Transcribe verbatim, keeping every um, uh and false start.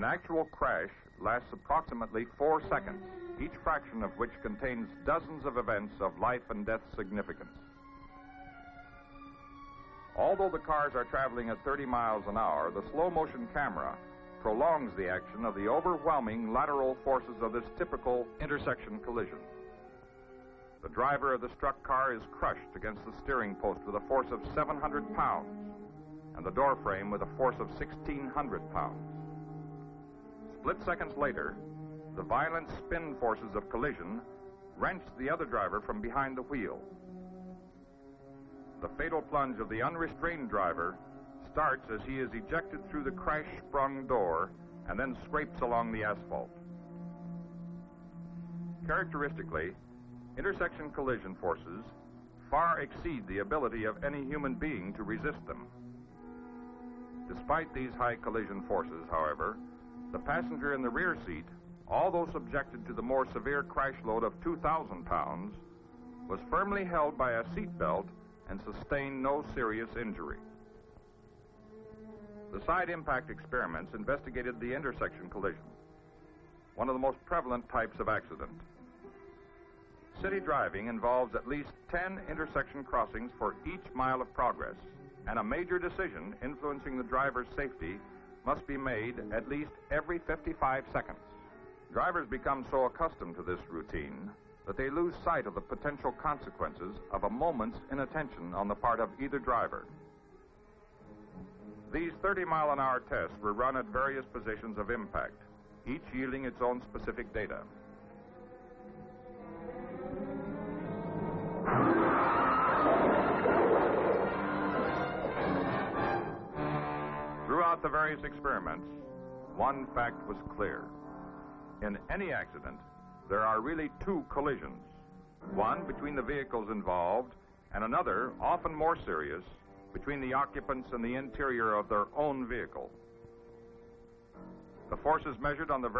An actual crash lasts approximately four seconds, each fraction of which contains dozens of events of life and death significance. Although the cars are traveling at thirty miles an hour, the slow-motion camera prolongs the action of the overwhelming lateral forces of this typical intersection collision. The driver of the struck car is crushed against the steering post with a force of seven hundred pounds and the door frame with a force of sixteen hundred pounds. Split seconds later, the violent spin forces of collision wrench the other driver from behind the wheel. The fatal plunge of the unrestrained driver starts as he is ejected through the crash-sprung door and then scrapes along the asphalt. Characteristically, intersection collision forces far exceed the ability of any human being to resist them. Despite these high collision forces, however, the passenger in the rear seat, although subjected to the more severe crash load of two thousand pounds, was firmly held by a seat belt and sustained no serious injury. The side impact experiments investigated the intersection collision, one of the most prevalent types of accident. City driving involves at least ten intersection crossings for each mile of progress, and a major decision influencing the driver's safety must be made at least every fifty-five seconds. Drivers become so accustomed to this routine that they lose sight of the potential consequences of a moment's inattention on the part of either driver. These thirty mile an hour tests were run at various positions of impact, each yielding its own specific data. Throughout the various experiments, one fact was clear. In any accident, there are really two collisions, one between the vehicles involved and another, often more serious, between the occupants and the interior of their own vehicle. The forces measured on the